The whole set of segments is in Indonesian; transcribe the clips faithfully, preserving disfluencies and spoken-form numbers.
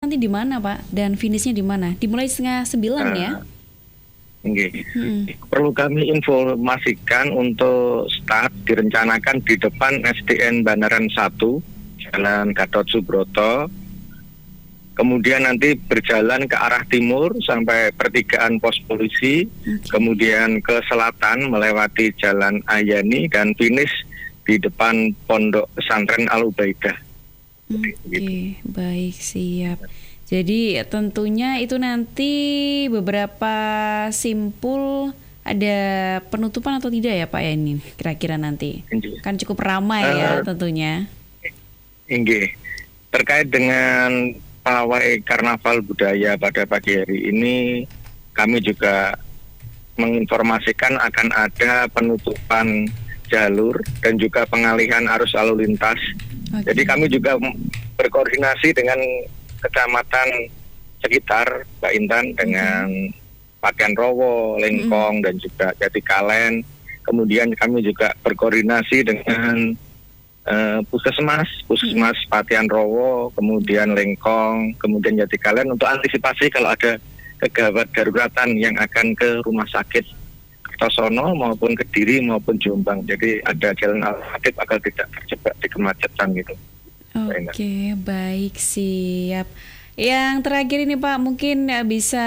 nanti di mana Pak? Dan finishnya di mana? Dimulai setengah sembilan uh, ya? Enggak. Hmm. Perlu kami informasikan untuk start direncanakan di depan S D N Banaran satu, Jalan Gatot Subroto. Kemudian nanti berjalan ke arah timur sampai pertigaan pos polisi, okay. Kemudian ke selatan melewati Jalan Ayani dan finish di depan Pondok Pesantren Al-Ubaidah. Oke, okay, gitu. Baik, siap. Jadi tentunya itu nanti beberapa simpul ada penutupan atau tidak ya Pak ya ini kira-kira nanti? Inge. Kan cukup ramai uh, ya tentunya. Inge, terkait dengan pawai karnaval budaya pada pagi hari ini, kami juga menginformasikan akan ada penutupan jalur dan juga pengalihan arus lalu lintas. Okay. Jadi kami juga berkoordinasi dengan kecamatan sekitar, Mbak Intan, dengan mm-hmm. Pakaian Rowo, Lengkong, mm-hmm. dan juga Jatikalen. Kemudian kami juga berkoordinasi dengan uh, Puskesmas, Puskesmas mm-hmm. Pakaian Rowo, kemudian Lengkong, kemudian Jatikalen untuk antisipasi kalau ada kegawat daruratan yang akan ke rumah sakit Kertosono maupun Kediri maupun Jombang. Jadi ada jalan alternatif agar tidak terjebak di kemacetan gitu. Oke, okay, baik, siap. Yang terakhir ini Pak, mungkin bisa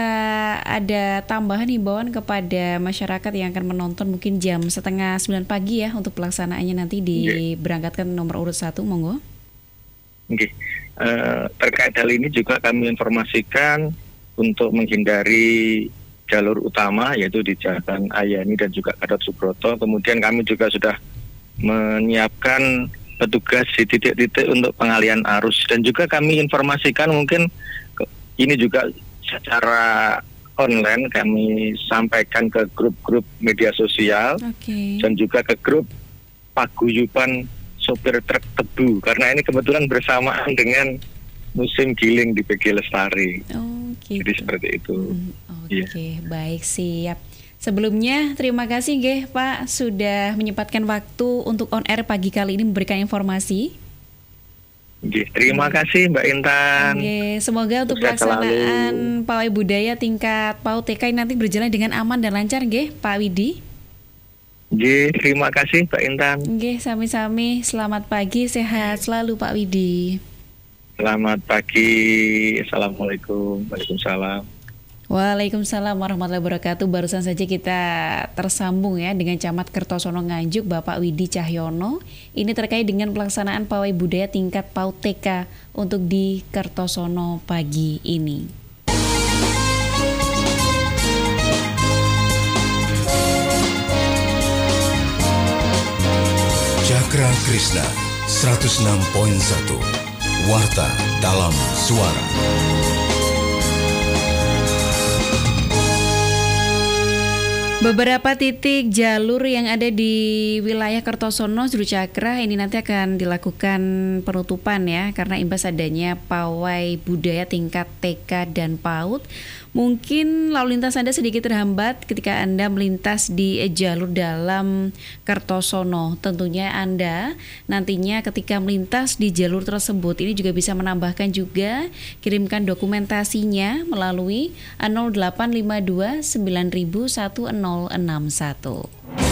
ada tambahan himbauan kepada masyarakat yang akan menonton mungkin jam setengah sembilan pagi ya untuk pelaksanaannya nanti diberangkatkan nomor urut satu, monggo. Oke, okay. uh, terkait hal ini juga kami informasikan untuk menghindari jalur utama yaitu di Jalan Ayani dan juga Gatot Subroto. Kemudian kami juga sudah menyiapkan petugas di titik-titik untuk pengalihan arus dan juga kami informasikan mungkin ke, ini juga secara online kami sampaikan ke grup-grup media sosial, okay. dan juga ke grup paguyuban sopir truk tebu karena ini kebetulan bersamaan dengan musim giling di P G Lestari. Oh, gitu. Jadi seperti itu. Hmm, Oke, okay. yeah. Baik, siap. Sebelumnya terima kasih Nggih Pak sudah menyempatkan waktu untuk on air pagi kali ini memberikan informasi. Nggih, terima hmm. kasih Mbak Intan. Nggih, semoga untuk pelaksanaan pawai budaya tingkat P A U D T K nanti berjalan dengan aman dan lancar nggih Pak Widi. Nggih, terima kasih Mbak Intan. Nggih, sami-sami. Selamat pagi, sehat selalu Pak Widi. Selamat pagi. Assalamualaikum. Waalaikumsalam. Waalaikumsalam warahmatullahi wabarakatuh. Barusan saja kita tersambung ya dengan Camat Kertosono Nganjuk Bapak Widi Cahyono. Ini terkait dengan pelaksanaan pawai budaya tingkat P A U D T K untuk di Kertosono pagi ini. Cakra Krishna seratus enam koma satu Warta dalam Suara. Beberapa titik jalur yang ada di wilayah Kertosono Juru Cakra ini nanti akan dilakukan penutupan ya karena imbas adanya pawai budaya tingkat T K dan P A U D. Mungkin lalu lintas Anda sedikit terhambat ketika Anda melintas di jalur dalam Kertosono. Tentunya Anda nantinya ketika melintas di jalur tersebut ini juga bisa menambahkan juga kirimkan dokumentasinya melalui nol delapan lima dua sembilan satu nol enam satu.